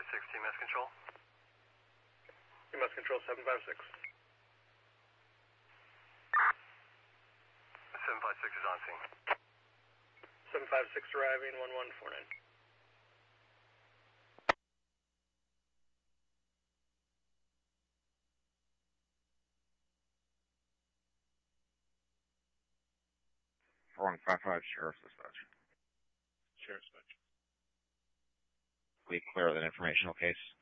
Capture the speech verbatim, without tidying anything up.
five six, T M S Control. T M S Control, seven five six. seven five six is on scene. seven five six arriving, one one four nine. four one five five, Sheriff's Dispatch. Sheriff's Dispatch. We clear with an informational case.